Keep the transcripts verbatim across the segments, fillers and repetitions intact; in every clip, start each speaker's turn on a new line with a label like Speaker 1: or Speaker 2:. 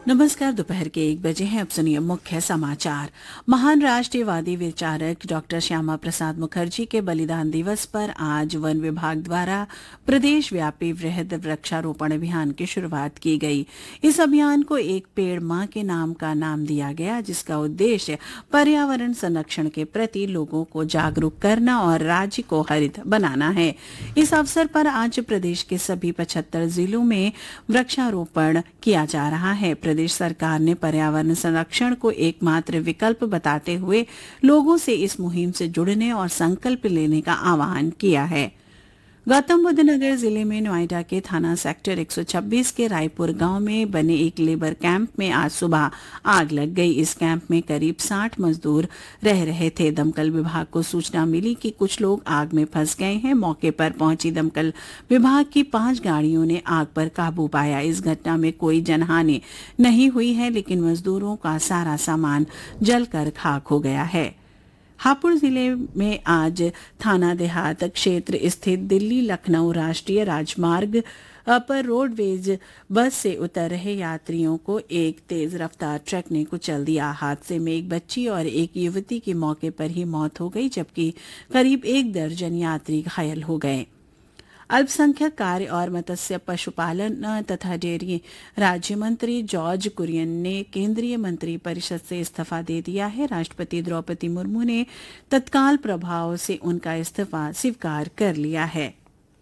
Speaker 1: नमस्कार। दोपहर के एक बजे हैं। अब सुनिए मुख्य समाचार। महान राष्ट्रवादी विचारक डॉक्टर श्यामा प्रसाद मुखर्जी के बलिदान दिवस पर आज वन विभाग द्वारा प्रदेश व्यापी वृहद वृक्षारोपण अभियान की शुरुआत की गई। इस अभियान को एक पेड़ मां के नाम का नाम दिया गया, जिसका उद्देश्य पर्यावरण संरक्षण के प्रति लोगों को जागरूक करना और राज्य को हरित बनाना है। इस अवसर पर आज प्रदेश के सभी पचहत्तर जिलों में वृक्षारोपण किया जा रहा है। प्रदेश सरकार ने पर्यावरण संरक्षण को एकमात्र विकल्प बताते हुए लोगों से इस मुहिम से जुड़ने और संकल्प लेने का आह्वान किया है। गौतम बुद्ध नगर जिले में नोएडा के थाना सेक्टर एक सौ छब्बीस के रायपुर गांव में बने एक लेबर कैंप में आज सुबह आग लग गई। इस कैंप में करीब साठ मजदूर रह रहे थे। दमकल विभाग को सूचना मिली कि कुछ लोग आग में फंस गए हैं। मौके पर पहुंची दमकल विभाग की पांच गाड़ियों ने आग पर काबू पाया। इस घटना में कोई जनहानि नहीं हुई है, लेकिन मजदूरों का सारा सामान जलकर खाक हो गया है। हापुड़ जिले में आज थाना देहात क्षेत्र स्थित दिल्ली लखनऊ राष्ट्रीय राजमार्ग पर रोडवेज बस से उतर रहे यात्रियों को एक तेज रफ्तार ट्रक ने कुचल दिया। हादसे में एक बच्ची और एक युवती की मौके पर ही मौत हो गई, जबकि करीब एक दर्जन यात्री घायल हो गए। अल्पसंख्यक कार्य और मत्स्य पशुपालन तथा डेयरी राज्य मंत्री जॉर्ज कुरियन ने केंद्रीय मंत्री परिषद से इस्तीफा दे दिया है। राष्ट्रपति द्रौपदी मुर्मू ने तत्काल प्रभाव से उनका इस्तीफा स्वीकार कर लिया है।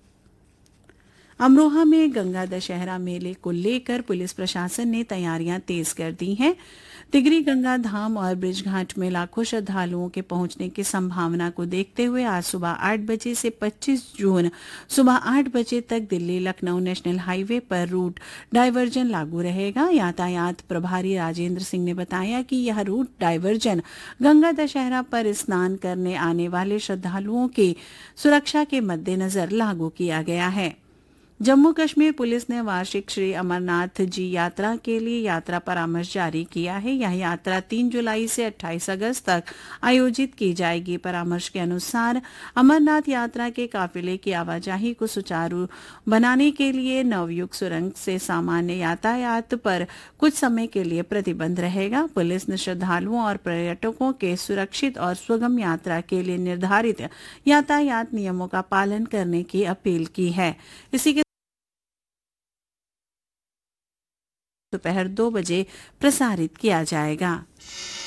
Speaker 1: अमरोहा में गंगा दशहरा मेले को लेकर पुलिस प्रशासन ने तैयारियां तेज कर दी हैं। तिगरी गंगा धाम और ब्रिजघाट में लाखों श्रद्धालुओं के पहुंचने की संभावना को देखते हुए आज सुबह आठ बजे से पच्चीस जून सुबह आठ बजे तक दिल्ली लखनऊ नेशनल हाईवे पर रूट डायवर्जन लागू रहेगा। यातायात प्रभारी राजेंद्र सिंह ने बताया कि यह रूट डायवर्जन गंगा दशहरा पर स्नान करने आने वाले श्रद्धालुओं की सुरक्षा के मद्देनजर लागू किया गया है। जम्मू कश्मीर पुलिस ने वार्षिक श्री अमरनाथ जी यात्रा के लिए यात्रा परामर्श जारी किया है। यह यात्रा तीन जुलाई से अट्ठाईस अगस्त तक आयोजित की जाएगी। परामर्श के अनुसार अमरनाथ यात्रा के काफिले की आवाजाही को सुचारू बनाने के लिए नवयुग सुरंग से सामान्य यातायात पर कुछ समय के लिए प्रतिबंध रहेगा। पुलिस ने श्रद्धालुओं और पर्यटकों के सुरक्षित और सुगम यात्रा के लिए निर्धारित यातायात नियमों का पालन करने की अपील की है। इसी के दोपहर दो बजे प्रसारित किया जाएगा।